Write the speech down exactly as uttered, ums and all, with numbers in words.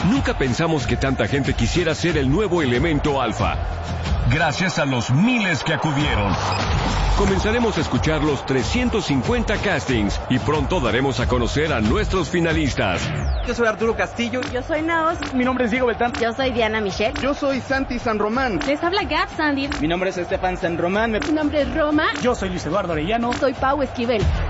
Nunca pensamos que tanta gente quisiera ser el nuevo elemento alfa. Gracias a los miles que acudieron. Comenzaremos a escuchar los trescientos cincuenta castings y pronto daremos a conocer a nuestros finalistas. Yo soy Arturo Castillo. Yo soy Naos. Mi nombre es Diego Beltrán. Yo soy Diana Michelle. Yo soy Santi San Román. Les habla Gab Sandy. Mi nombre es Estefan San Román. Mi nombre es Roma. Yo soy Luis Eduardo Arellano. Soy Pau Esquivel.